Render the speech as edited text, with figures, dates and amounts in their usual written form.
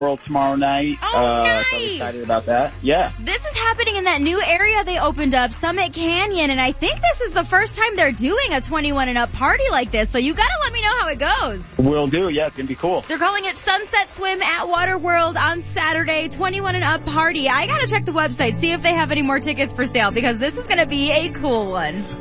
World tomorrow night. Oh, nice. So I'm excited about that. Yeah. This is happening in that new area they opened up, Summit Canyon, and I think this is the first time they're doing a 21 and up party like this, so you gotta let me know how it goes. Will do. Yeah, it's gonna be cool. They're calling it Sunset Swim at Waterworld on Saturday, 21 and up party. I gotta check the website, see if they have any more tickets for sale, because this is gonna be a cool one.